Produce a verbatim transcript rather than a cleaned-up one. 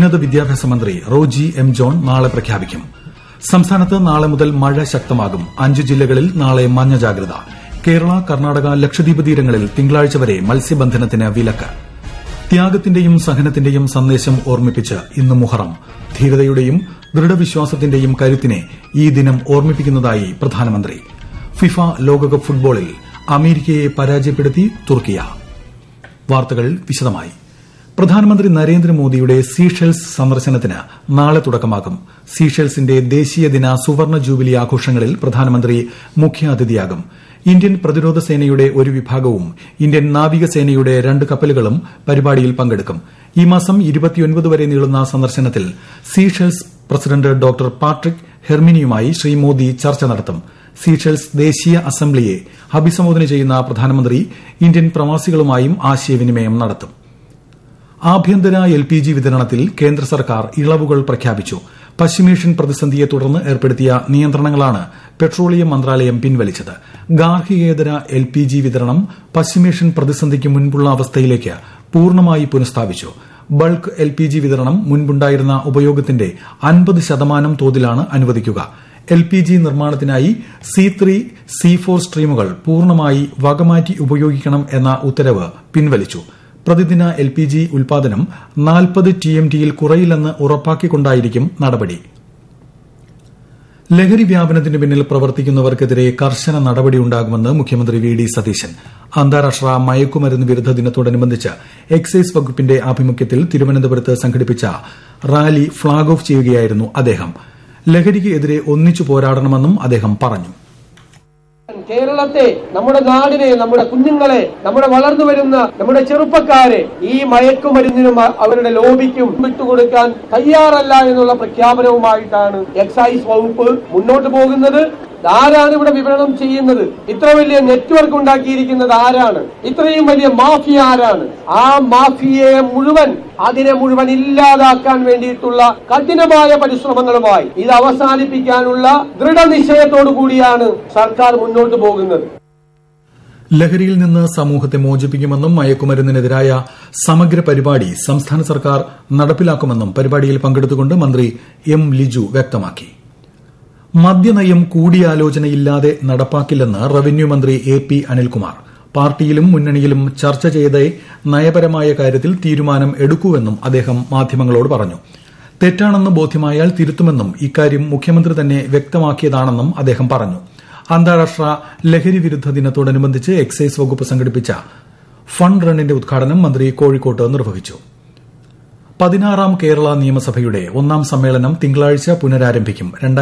ഉന്നത വിദ്യാഭ്യാസ മന്ത്രി റോജി എം ജോൺ നാളെ പ്രഖ്യാപിക്കും. സംസ്ഥാനത്ത് നാളെ മുതൽ മഴ ശക്തമാകും. അഞ്ച് ജില്ലകളിൽ നാളെ മഞ്ഞ ജാഗ്രത. കേരള, കർണാടക, ലക്ഷദ്വീപ് തീരങ്ങളിൽ തിങ്കളാഴ്ച വരെ മത്സ്യബന്ധനത്തിന് വിലക്ക്. ത്യാഗത്തിന്റെയും സഹനത്തിന്റെയും സന്ദേശം ഓർമ്മിപ്പിച്ച് ഇന്ന് മുഹറം. ധീരതയുടെയും ദൃഢവിശ്വാസത്തിന്റെയും കരുത്തിനെ ഈ ദിനം ഓർമ്മിപ്പിക്കുന്നതായി പ്രധാനമന്ത്രി. ഫിഫ ലോകകപ്പ് ഫുട്ബോളിൽ അമേരിക്കയെ പരാജയപ്പെടുത്തി തുർക്കിയ. വാർത്തകൾ വിശദമായി. പ്രധാനമന്ത്രി നരേന്ദ്രമോദിയുടെ സീഷെൽസ് സന്ദർശനത്തിന് നാളെ തുടക്കമാകും. സീഷെൽസിന്റെ ദേശീയ ദിന സുവർണ ജൂബിലി ആഘോഷങ്ങളിൽ പ്രധാനമന്ത്രി മുഖ്യാതിഥിയാകും. ഇന്ത്യൻ പ്രതിരോധ സേനയുടെ ഒരു വിഭാഗവും ഇന്ത്യൻ നാവികസേനയുടെ രണ്ട് കപ്പലുകളും പരിപാടിയിൽ പങ്കെടുക്കും. ഈ മാസം ഇരുപത്തിയൊൻപത് വരെ നീളുന്ന സന്ദർശനത്തിൽ Seychelles president doctor Patrick ഹെർമിനിയുമായി Shri Modi ചർച്ച നടത്തും. സീഷെൽസ് ദേശീയ അസംബ്ലിയെ അഭിസംബോധന ചെയ്യുന്ന പ്രധാനമന്ത്രി ഇന്ത്യൻ പ്രവാസികളുമായും ആശയവിനിമയം നടത്തും. ആഭ്യന്തര എൽ പി ജി വിതരണത്തിൽ കേന്ദ്ര സർക്കാർ ഇളവുകൾ പ്രഖ്യാപിച്ചു. പശ്ചിമേഷ്യൻ പ്രതിസന്ധിയെ തുടർന്ന് ഏർപ്പെടുത്തിയ നിയന്ത്രണങ്ങളാണ് പെട്രോളിയം മന്ത്രാലയം പിൻവലിച്ചത്. ഗാർഹികേതര എൽ പി ജി വിതരണം പശ്ചിമേഷ്യൻ പ്രതിസന്ധിക്ക് മുൻപുള്ള അവസ്ഥയിലേക്ക് പൂർണ്ണമായി പുനഃസ്ഥാപിച്ചു. ബൾക്ക് എൽ പി ജി വിതരണം മുൻപുണ്ടായിരുന്ന ഉപയോഗത്തിന്റെ അൻപത് ശതമാനം തോതിലാണ് അനുവദിക്കുക. എൽ പി ജി നിർമ്മാണത്തിനായി സി ത്രീ സി ഫോർ സ്ട്രീമുകൾ പൂർണ്ണമായി വകമാറ്റി ഉപയോഗിക്കണം എന്ന ഉത്തരവ് പിൻവലിച്ചു. പ്രതിദിന എൽ പി ജി ഉൽപാദനം നാൽപ്പത് ടി എം ടിയിൽ കുറയില്ലെന്ന് ഉറപ്പാക്കിക്കൊണ്ടായിരിക്കും നടപടി. ലഹരി വ്യാപനത്തിന് പിന്നിൽ പ്രവർത്തിക്കുന്നവർക്കെതിരെ കർശന നടപടിയുണ്ടാകുമെന്ന് മുഖ്യമന്ത്രി വി ഡി സതീശൻ. അന്താരാഷ്ട്ര മയക്കുമരുന്ന് വിരുദ്ധ ദിനത്തോടനുബന്ധിച്ച് എക്സൈസ് വകുപ്പിന്റെ ആഭിമുഖ്യത്തിൽ തിരുവനന്തപുരത്ത് സംഘടിപ്പിച്ച റാലി ഫ്ളാഗ് ഓഫ് ചെയ്യുകയായിരുന്നു അദ്ദേഹം. ലഹരിക്ക് എതിരെ ഒന്നിച്ചു പോരാടണമെന്നും അദ്ദേഹം പറഞ്ഞു. കേരളത്തെ, നമ്മുടെ നാടിനെ, നമ്മുടെ കുഞ്ഞുങ്ങളെ, നമ്മുടെ വളർന്നു വരുന്ന നമ്മുടെ ചെറുപ്പക്കാരെ ഈ മയക്കുമരുന്നിനും അവരുടെ ലോബിക്കും വിട്ടുകൊടുക്കാൻ തയ്യാറല്ല എന്നുള്ള പ്രഖ്യാപനവുമായിട്ടാണ് എക്സൈസ് വകുപ്പ് മുന്നോട്ട് പോകുന്നത്. ആരാണ് ഇവിടെ വിപണനം ചെയ്യുന്നത്? ഇത്ര വലിയ നെറ്റ്വർക്ക് ഉണ്ടാക്കിയിരിക്കുന്നത് ആരാണ്? ഇത്രയും വലിയ മാഫിയ ആരാണ്? ആ മാഫിയയെ മുഴുവൻ അതിനെ മുഴുവൻ ഇല്ലാതാക്കാൻ വേണ്ടിയിട്ടുള്ള കഠിനമായ പരിശ്രമങ്ങളുമായി ഇത് അവസാനിപ്പിക്കാനുള്ള ദൃഢനിശ്ചയത്തോടു കൂടിയാണ് സർക്കാർ മുന്നോട്ട് പോകുന്നത്. ലഹരിയിൽ നിന്ന് സമൂഹത്തെ മോചിപ്പിക്കുമെന്നും മയക്കുമരുന്നിനെതിരായ സമഗ്ര പരിപാടി സംസ്ഥാന സർക്കാർ നടപ്പിലാക്കുമെന്നും പരിപാടിയിൽ പങ്കെടുത്തുകൊണ്ട് മന്ത്രി എം ലിജു വ്യക്തമാക്കി. മദ്യനയം കൂടിയാലോചനയില്ലാതെ നടപ്പാക്കില്ലെന്ന് റവന്യൂ മന്ത്രി എ പി അനിൽകുമാർ. പാർട്ടിയിലും മുന്നണിയിലും ചർച്ച ചെയ്തേ നയപരമായ കാര്യത്തിൽ തീരുമാനം എടുക്കൂവെന്നും അദ്ദേഹം മാധ്യമങ്ങളോട് പറഞ്ഞു. തെറ്റാണെന്ന് ബോധ്യമായാൽ തിരുത്തുമെന്നും ഇക്കാര്യം മുഖ്യമന്ത്രി തന്നെ വ്യക്തമാക്കിയതാണെന്നും അദ്ദേഹം പറഞ്ഞു. അന്താരാഷ്ട്ര ലഹരി വിരുദ്ധ ദിനത്തോടനുബന്ധിച്ച് എക്സൈസ് വകുപ്പ് സംഘടിപ്പിച്ച ഫണ്ട് റണ്ണിന്റെ ഉദ്ഘാടനം മന്ത്രി കോഴിക്കോട്ട് നിർവഹിച്ചു. പതിനാറാം കേരള നിയമസഭയുടെ ഒന്നാം സമ്മേളനം തിങ്കളാഴ്ച പുനരാരംഭിക്കും.